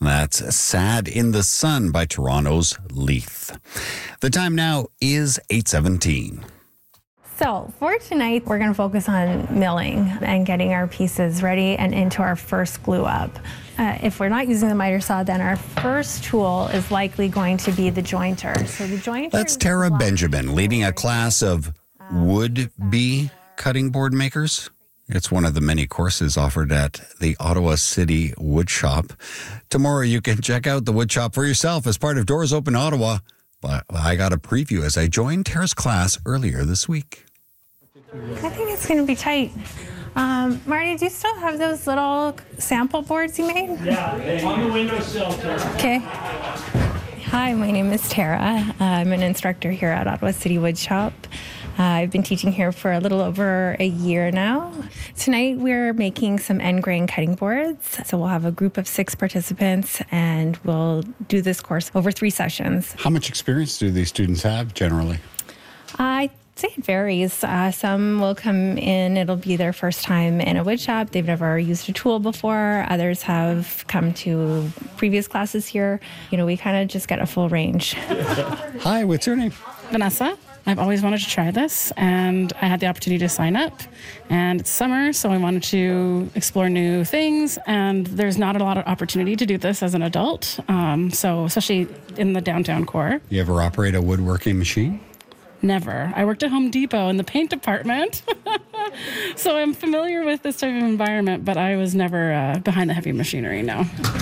That's Sad in the Sun by Toronto's Leith. The time now is 8:17. So for tonight, we're going to focus on milling and getting our pieces ready and into our first glue up. If we're not using the miter saw, then our first tool is likely going to be the jointer. So the jointer. That's Tara Benjamin leading a class of would-be cutting board makers. It's one of the many courses offered at the Ottawa City Woodshop. Tomorrow you can check out the woodshop for yourself as part of Doors Open Ottawa. But I got a preview as I joined Tara's class earlier this week. I think it's going to be tight. Marty, do you still have those little sample boards you made? Yeah, on the windowsill, Tara. Okay. Hi, my name is Tara. I'm an instructor here at Ottawa City Woodshop. I've been teaching here for a little over a year now. Tonight we're making some end grain cutting boards. So we'll have a group of 6 participants and we'll do this course over 3 sessions. How much experience do these students have generally? I say it varies. Some will come in, it'll be their first time in a wood shop. They've never used a tool before. Others have come to previous classes here. You know, we kind of just get a full range. Hi, what's your name? Vanessa. I've always wanted to try this, and I had the opportunity to sign up. And it's summer, so I wanted to explore new things, and there's not a lot of opportunity to do this as an adult, so especially in the downtown core. You ever operate a woodworking machine? Never. I worked at Home Depot in the paint department, so I'm familiar with this type of environment, but I was never behind the heavy machinery, no.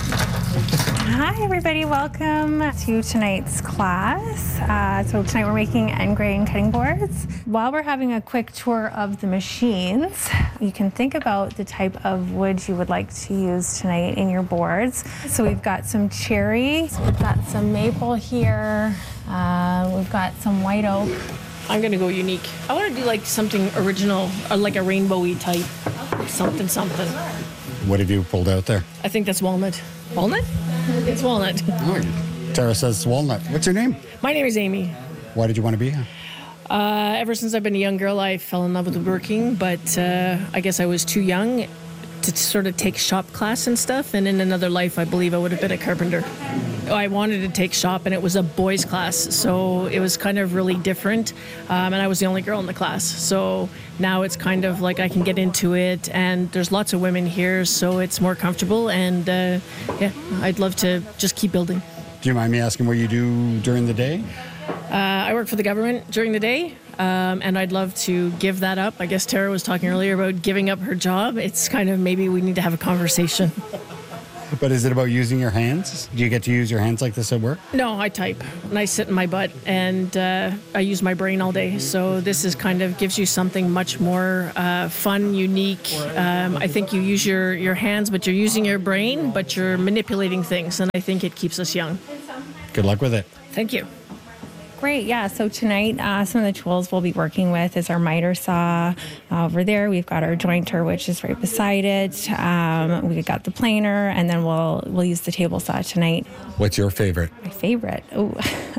Hi, everybody. Welcome to tonight's class. So tonight we're making end grain cutting boards. While we're having a quick tour of the machines, you can think about the type of wood you would like to use tonight in your boards. So we've got some cherry, we've got some maple here, we've got some white oak. I'm gonna go unique. I want to do like something original, or like a rainbowy type, something. What have you pulled out there? I think that's walnut. Walnut? It's walnut. Oh, Tara says walnut. What's your name? My name is Amy. Why did you want to be here? Ever since I've been a young girl, I fell in love with woodworking, but I guess I was too young to sort of take shop class and stuff, and in another life, I believe I would have been a carpenter. I wanted to take shop, and it was a boys' class, so it was kind of really different, and I was the only girl in the class. So now it's kind of like I can get into it, and there's lots of women here, so it's more comfortable, and yeah, I'd love to just keep building. Do you mind me asking what you do during the day? I work for the government during the day, and I'd love to give that up. I guess Tara was talking earlier about giving up her job. It's kind of maybe we need to have a conversation. But is it about using your hands? Do you get to use your hands like this at work? No, I type and I sit in my butt and I use my brain all day. So this is kind of gives you something much more fun, unique. I think you use your hands, but you're using your brain, but you're manipulating things. And I think it keeps us young. Good luck with it. Thank you. Great, yeah. So tonight, some of the tools we'll be working with is our miter saw. Over there, we've got our jointer, which is right beside it. We've got the planer, and then we'll use the table saw tonight. What's your favorite? My favorite? Oh,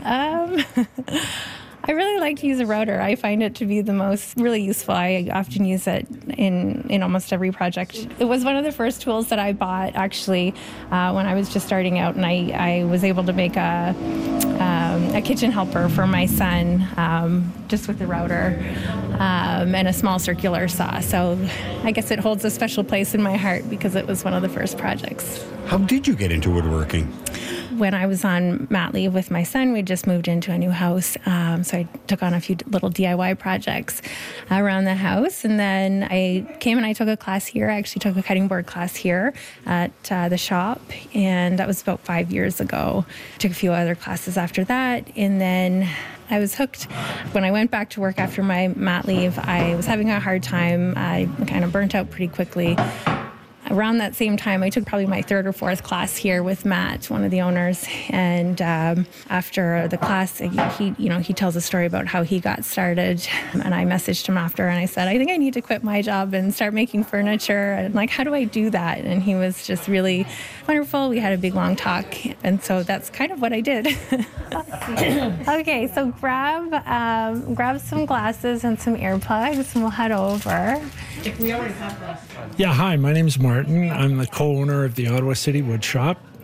I really like to use a router. I find it to be the most really useful. I often use it in almost every project. It was one of the first tools that I bought actually when I was just starting out, and I was able to make a kitchen helper for my son just with the router and a small circular saw. So I guess it holds a special place in my heart because it was one of the first projects. How did you get into woodworking? When I was on mat leave with my son, we just moved into a new house. So I took on a few little DIY projects around the house. And then I came and I took a class here. I actually took a cutting board class here at the shop. And that was about 5 years ago. I took a few other classes after that. And then I was hooked. When I went back to work after my mat leave, I was having a hard time. I kind of burnt out pretty quickly. Around that same time, I took probably my 3rd or 4th class here with Matt, one of the owners. And after the class, he tells a story about how he got started. And I messaged him after and I said, I think I need to quit my job and start making furniture. And like, how do I do that? And he was just really wonderful. We had a big, long talk. And so that's kind of what I did. Okay, so grab some glasses and some earplugs and we'll head over. We already have that. Yeah, hi, my name's Martin. I'm the co-owner of the Ottawa City Woodshop.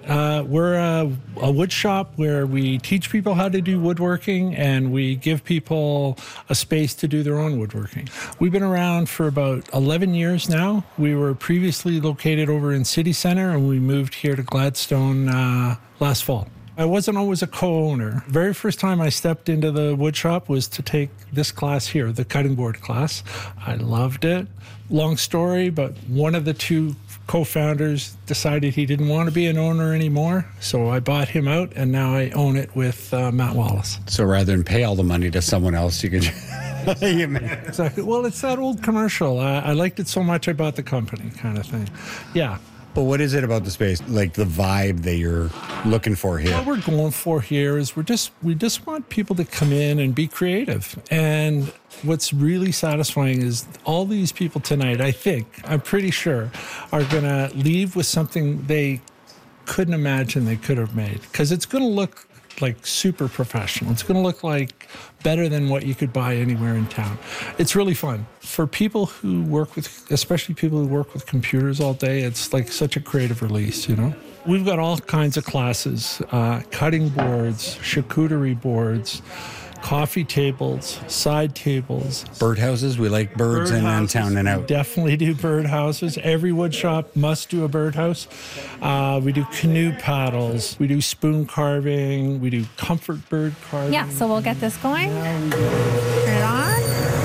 We're a wood shop where we teach people how to do woodworking, and we give people a space to do their own woodworking. We've been around for about 11 years now. We were previously located over in City Center, and we moved here to Gladstone last fall. I wasn't always a co-owner. Very first time I stepped into the wood shop was to take this class here, the cutting board class. I loved it. Long story, but one of the two co-founders decided he didn't want to be an owner anymore, so I bought him out, and now I own it with Matt Wallace. So rather than pay all the money to someone else, you can... Exactly. Well, it's that old commercial. I liked it so much I bought the company kind of thing. Yeah. But what is it about the space, like the vibe that you're looking for here? What we're going for here is we just want people to come in and be creative. And what's really satisfying is all these people tonight, I'm pretty sure, are going to leave with something they couldn't imagine they could have made. Because it's going to look like super professional. It's going to look like better than what you could buy anywhere in town. It's really fun. For people who work with, especially people who work with computers all day, it's like such a creative release, you know? We've got all kinds of classes, cutting boards, charcuterie boards, coffee tables, side tables. Birdhouses, we like birds in and town and out. Definitely do birdhouses. Every wood shop must do a birdhouse. We do canoe paddles. We do spoon carving. We do comfort bird carving. Yeah, so we'll get this going. Turn it on.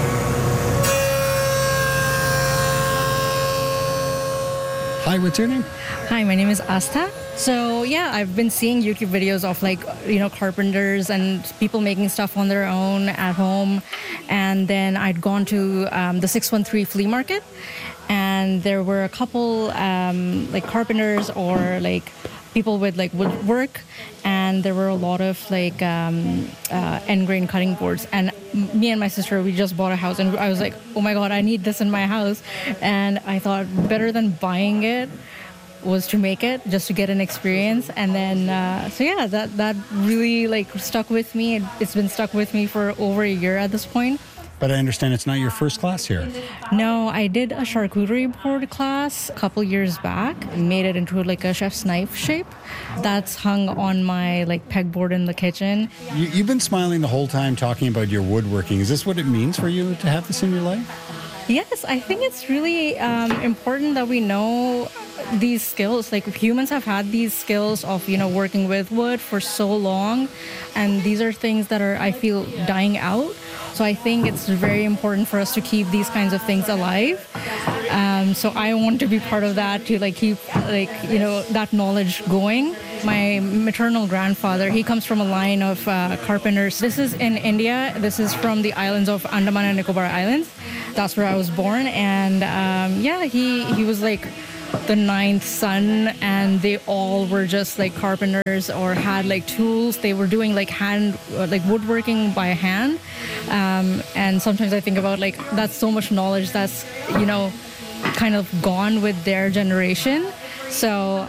Hi, what's your name? Hi, my name is Asta. So yeah, I've been seeing YouTube videos of carpenters and people making stuff on their own at home. And then I'd gone to the 613 flea market, and there were a couple carpenters or people with woodwork, and there were a lot of end grain cutting boards. And me and my sister, we just bought a house, and I was like, oh my God, I need this in my house. And I thought better than buying it was to make it, just to get an experience. And then that really stuck with me. It's been stuck with me for over a year at this point. But I understand it's not your first class here. No, I did a charcuterie board class a couple years back. Made it into a chef's knife shape. That's hung on my pegboard in the kitchen. You've been smiling the whole time talking about your woodworking. Is this what it means for you to have this in your life? Yes, I think it's really important that we know these skills. Humans have had these skills of, working with wood for so long, and these are things that are, I feel, dying out. So I think it's very important for us to keep these kinds of things alive. So I want to be part of that, to keep that knowledge going. My maternal grandfather, he comes from a line of carpenters. This is in India. This is from the islands of Andaman and Nicobar Islands. That's where I was born. And he was the ninth son, and they all were just carpenters or had tools. They were doing hand woodworking by hand. And sometimes I think about that's so much knowledge that's kind of gone with their generation. So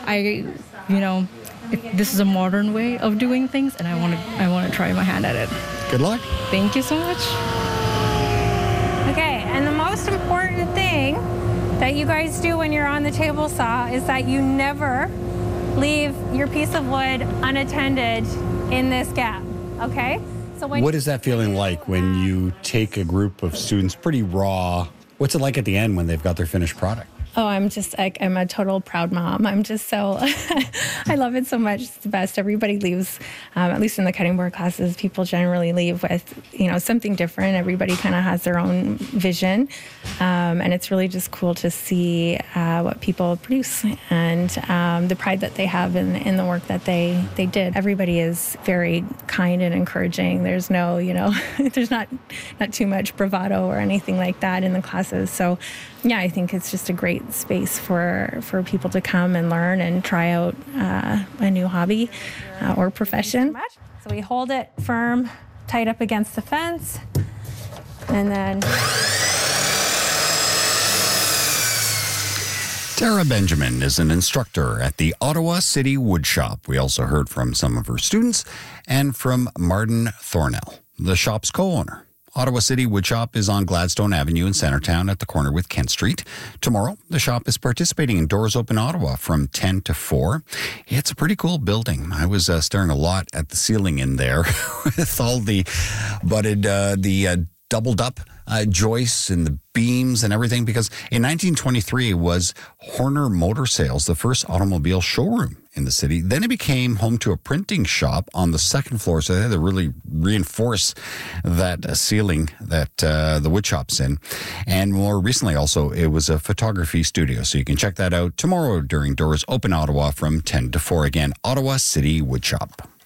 this is a modern way of doing things, and I want to try my hand at it. Good luck. Thank you so much. Okay, and the most important thing that you guys do when you're on the table saw is that you never leave your piece of wood unattended in this gap, okay? So what is that feeling like when you take a group of students pretty raw? What's it like at the end when they've got their finished product? Oh, I'm just I'm a total proud mom. I'm just so, I love it so much. It's the best. Everybody leaves, at least in the cutting board classes, people generally leave with, something different. Everybody kind of has their own vision. And it's really just cool to see what people produce and the pride that they have in the work that they did. Everybody is very kind and encouraging. There's no, there's not too much bravado or anything like that in the classes. So yeah, I think it's just a great space for people to come and learn and try out a new hobby or profession. So we hold it firm, tight up against the fence, and then... Tara Benjamin is an instructor at the Ottawa City Woodshop. We also heard from some of her students and from Martin Thornell, the shop's co-owner. Ottawa City Woodshop is on Gladstone Avenue in Centertown at the corner with Kent Street. Tomorrow, the shop is participating in Doors Open Ottawa from 10 to 4. It's a pretty cool building. I was staring a lot at the ceiling in there with all the butted, doubled up joists and the beams and everything, because in 1923 was Horner Motor Sales, the first automobile showroom in the city. Then it became home to a printing shop on the second floor, so they had to really reinforce that ceiling that the wood shop's in. And more recently also, it was a photography studio, so you can check that out tomorrow during Doors Open Ottawa from 10 to 4. Again, Ottawa City Woodshop.